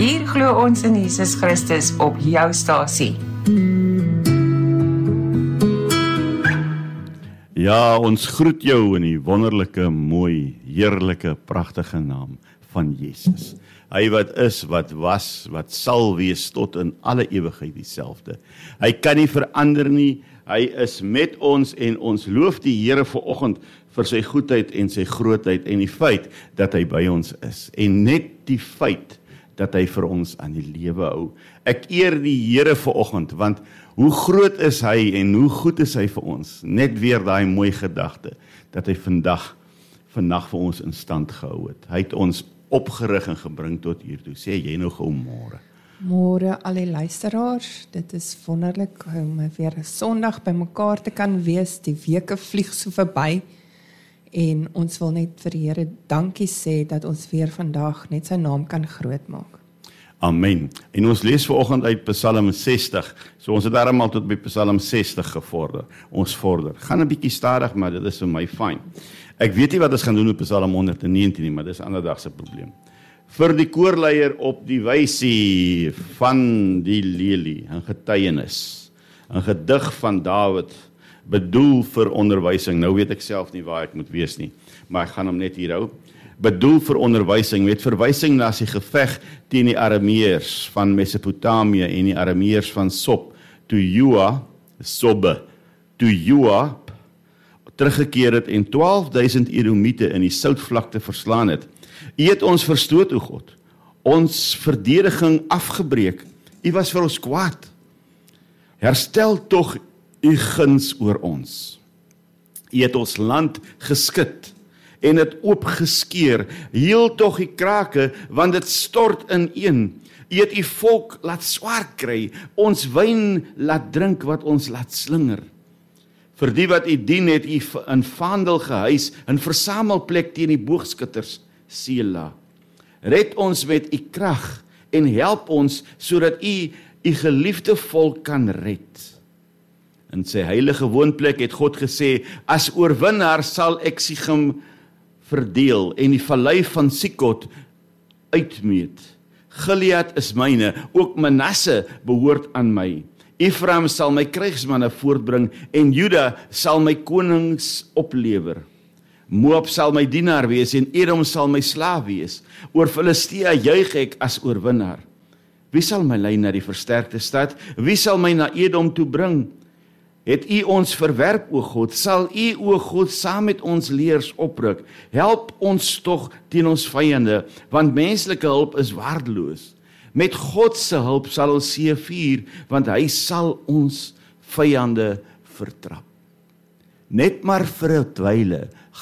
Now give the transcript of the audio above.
Hier glo ons in Jesus Christus op jou stasie. Ja, ons groet jou in die wonderlike, mooi, heerlike, pragtige naam van Jesus. Hy wat is, wat was, wat sal wees tot in alle ewigheid dieselfde. Hy kan nie verander nie, hy is met ons en ons loof die Here vanoggend vir sy goedheid en sy grootheid en die feit dat hy by ons is. En net die feit dat hy vir ons aan die lewe hou. Ek eer die Here vanoggend, want hoe groot is hy en hoe goed is hy vir ons. Net weer daai mooi gedagte, dat hy vandag vir ons in stand gehou het. Hy het ons opgerig en gebring tot hiertoe. Sê jy nou gou môre. Môre al die luisteraars, dit is wonderlik om weer 'n Sondag by mekaar te kan wees. Die weke vlieg so verby en ons wil net vir die Here dankie sê dat ons weer vandag net sy naam kan groot maak. Amen. En ons lees vanoggend uit Psalm 60. So ons het daarom tot by Psalm 60 gevorder. Ons vorder. Gaan 'n bietjie stadig, maar dit is vir my fyn. Ek weet nie wat ons gaan doen op Psalm 119 nie, maar dis 'n ander dag se probleem. Vir die koorleier op die wysie van die lelie, 'n getuienis, 'n gedig van Dawid, bedoel vir onderwysing. Nou weet ek self nie waar ek moet wees nie, maar ek gaan hom net hier hou. Bedoel vir onderwysing, met verwysing na die geveg teen die Arameërs van Mesopotamië en die Arameërs van Sob, toe Joab teruggekeer het en 12.000 Edomiete in die Soutvlakte verslaan het. U het ons verstoot, o God, ons verdediging afgebreek. U was vir ons kwaad. Herstel tog u guns oor ons. U het ons land geskit en het oopgeskeur. Heel tog die krake, want dit stort ineen. U het u volk laat swaar kry, ons wyn laat drink wat ons laat slinger. Vir die wat u dien het u in vaandel gehuis, 'n versamelplek teen die boogskutters, Sela. Red ons met u krag en help ons, sodat u geliefde volk kan red. In sy heilige woonplek het God gesê, as oorwinnaar sal ek Sigim verdeel en die vallei van Sikot uitmeet. Gilead is myne, ook Manasse behoort aan my. Ephraim sal my krygsmanne voortbring en Juda sal my konings oplewer. Moab sal my dienaar wees en Edom sal my slaaf wees. Oor Filistea juig ek as oorwinnaar. Wie sal my lei na die versterkte stad? Wie sal my na Edom toe bring? Het u ons verwerp, o God? Sal u, o God, saam met ons leers opruk? Help ons tog teen ons vyande, want menslike hulp is waardeloos. Met God se hulp sal ons seëvier, want hy sal ons vyande vertrap. Net maar vir 'n wyle